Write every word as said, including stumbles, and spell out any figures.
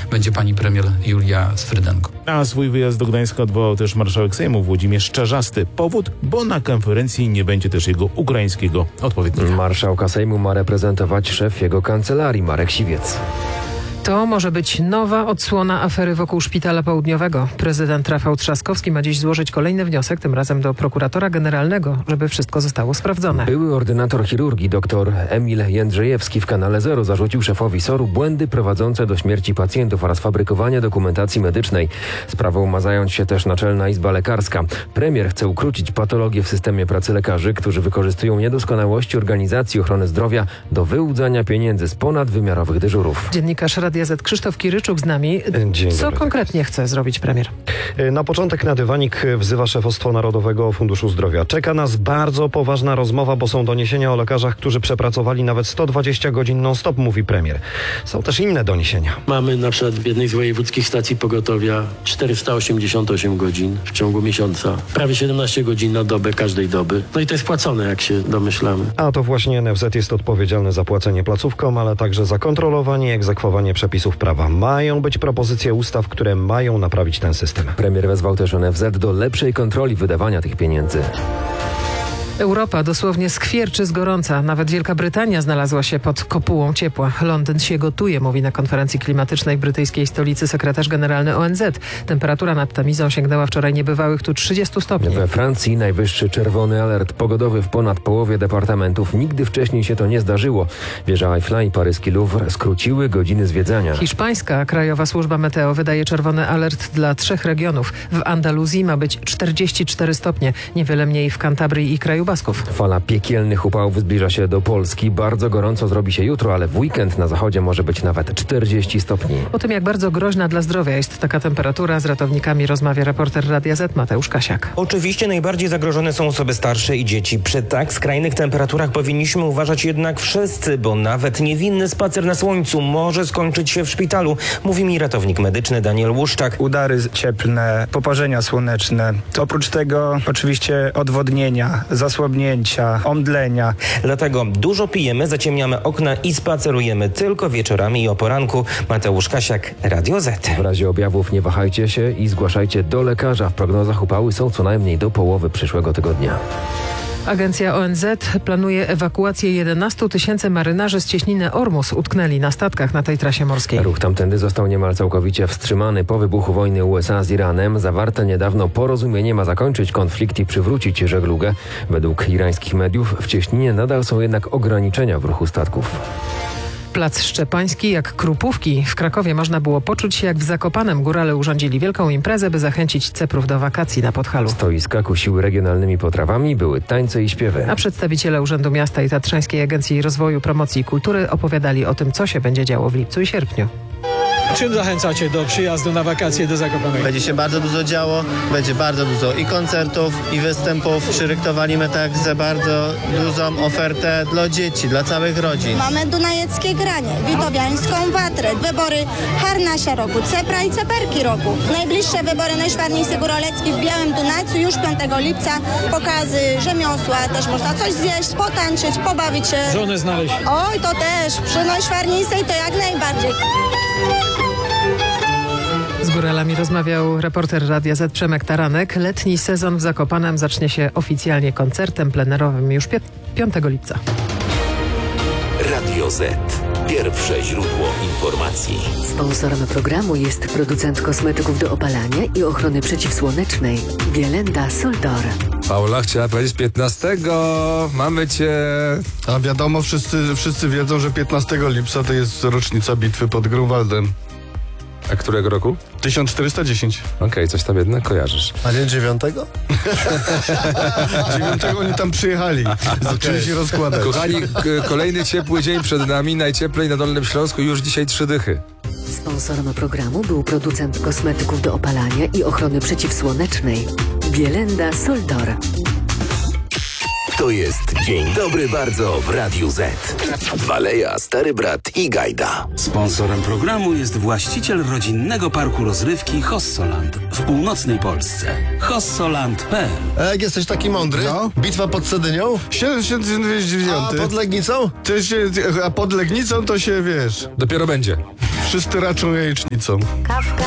będzie pani premier Julia Sfrydenko. A swój wyjazd do Gdańska odwołał też marszałek Sejmu Włodzimierz Czarzasty. Powód, bo na konferencji nie będzie też jego ukraińskiego odpowiednika. Marszałka Sejmu ma reprezentować szef jego kancelarii Marek Siwiec. To może być nowa odsłona afery wokół Szpitala Południowego. Prezydent Rafał Trzaskowski ma dziś złożyć kolejny wniosek, tym razem do prokuratora generalnego, żeby wszystko zostało sprawdzone. Były ordynator chirurgii dr Emil Jędrzejewski w Kanale Zero zarzucił szefowi soru błędy prowadzące do śmierci pacjentów oraz fabrykowanie dokumentacji medycznej. Sprawą ma zająć się też Naczelna Izba Lekarska. Premier chce ukrócić patologię w systemie pracy lekarzy, którzy wykorzystują niedoskonałości organizacji ochrony zdrowia do wyłudzania pieniędzy z ponadwymiarowych dyżurów. Dziennikarz Radia Z Krzysztof Kiryczuk z nami. Dzień Co dobry. konkretnie chce zrobić premier? Na początek na dywanik wzywa szefostwo Narodowego Funduszu Zdrowia. Czeka nas bardzo poważna rozmowa, bo są doniesienia o lekarzach, którzy przepracowali nawet sto dwadzieścia godzin non-stop, mówi premier. Są też inne doniesienia. Mamy na przykład w jednej z wojewódzkich stacji pogotowia czterysta osiemdziesiąt osiem godzin w ciągu miesiąca. Prawie siedemnaście godzin na dobę każdej doby. No i to jest płacone, jak się domyślamy. A to właśnie N F Z jest odpowiedzialny za płacenie placówkom, ale także za kontrolowanie i egzekwowanie przepisów prawa. Mają być propozycje ustaw, które mają naprawić ten system. Premier wezwał też N F Z do lepszej kontroli wydawania tych pieniędzy. Europa dosłownie skwierczy z gorąca. Nawet Wielka Brytania znalazła się pod kopułą ciepła. Londyn się gotuje, mówi na konferencji klimatycznej brytyjskiej stolicy sekretarz generalny O N Z. Temperatura nad Tamizą sięgnęła wczoraj niebywałych tu trzydziestu stopni. We Francji najwyższy czerwony alert pogodowy w ponad połowie departamentów. Nigdy wcześniej się to nie zdarzyło. Wieża Eiffla i paryski Louvre skróciły godziny zwiedzania. Hiszpańska Krajowa Służba Meteo wydaje czerwony alert dla trzech regionów. W Andaluzji ma być czterdzieści cztery stopnie, niewiele mniej w Kantabrii i kraju Basków. Fala piekielnych upałów zbliża się do Polski. Bardzo gorąco zrobi się jutro, ale w weekend na zachodzie może być nawet czterdzieści stopni. O tym, jak bardzo groźna dla zdrowia jest taka temperatura, z ratownikami rozmawia reporter Radia Z Mateusz Kasiak. Oczywiście najbardziej zagrożone są osoby starsze i dzieci. Przy tak skrajnych temperaturach powinniśmy uważać jednak wszyscy, bo nawet niewinny spacer na słońcu może skończyć się w szpitalu, mówi mi ratownik medyczny Daniel Łuszczak. Udary cieplne, poparzenia słoneczne. Oprócz tego oczywiście odwodnienia, zasłabnięcia, omdlenia. Dlatego dużo pijemy, zaciemniamy okna i spacerujemy tylko wieczorami i o poranku. Mateusz Kasiak, Radio Z. W razie objawów nie wahajcie się i zgłaszajcie do lekarza. W prognozach upały są co najmniej do połowy przyszłego tygodnia. Agencja O N Z planuje ewakuację jedenastu tysięcy marynarzy z cieśniny Ormus. Utknęli na statkach na tej trasie morskiej. Ruch tamtędy został niemal całkowicie wstrzymany po wybuchu wojny U S A z Iranem. Zawarte niedawno porozumienie ma zakończyć konflikt i przywrócić żeglugę. Według irańskich mediów w cieśninie nadal są jednak ograniczenia w ruchu statków. Plac Szczepański jak Krupówki. W Krakowie można było poczuć się jak w Zakopanem. Górale urządzili wielką imprezę, by zachęcić Ceprów do wakacji na Podhalu. Stoiska kusiły regionalnymi potrawami, były tańce i śpiewy. A przedstawiciele Urzędu Miasta i Tatrzańskiej Agencji Rozwoju, Promocji i Kultury opowiadali o tym, co się będzie działo w lipcu i sierpniu. Czym zachęcacie do przyjazdu na wakacje do Zakopanego? Będzie się bardzo dużo działo, będzie bardzo dużo i koncertów, i występów. Przyrykowaliśmy także bardzo dużą ofertę dla dzieci, dla całych rodzin. Mamy Dunajeckie Granie, Witowiańską Watrę, wybory Harnasia roku, Cepra i Ceperki roku. Najbliższe wybory Neuschwanstein Górolecki w Białym Dunajcu już piątego lipca. Pokazy rzemiosła, też można coś zjeść, potańczyć, pobawić się. Żonę znaleźć. Oj, to też. Przy Neuschwanstein to jak najbardziej. Z góralami rozmawiał reporter Radia Z Przemek Taranek. Letni sezon w Zakopanem zacznie się oficjalnie koncertem plenerowym już piątego lipca. Radio Z. Pierwsze źródło informacji. Sponsorem programu jest producent kosmetyków do opalania i ochrony przeciwsłonecznej Bielenda Soldor. Paula chciała powiedzieć piętnastego. Mamy cię. A wiadomo, wszyscy, wszyscy wiedzą, że piętnastego lipca to jest rocznica bitwy pod Grunwaldem. A którego roku? tysiąc czterysta dziesięć. Okej, okay, coś tam jednak kojarzysz. A nie dziewiątego? dziewiątego oni tam przyjechali. Zaczęli okay. się rozkładać. Kochani, k- kolejny ciepły dzień przed nami. Najcieplej na Dolnym Śląsku. Już dzisiaj trzy dychy. Sponsorem programu był producent kosmetyków do opalania i ochrony przeciwsłonecznej Bielenda Soldor. To jest Dzień Dobry Bardzo w Radiu Z. Waleja, Stary Brat i Gajda. Sponsorem programu jest właściciel rodzinnego parku rozrywki Hossoland w północnej Polsce. hossoland kropka p l. A jak jesteś taki mądry? No? Bitwa pod Cedynią? siedemdziesiąt dziewięć. A pod Legnicą? To się, a pod Legnicą to się, wiesz... Dopiero będzie. Wszyscy raczą jajecznicą. Kawka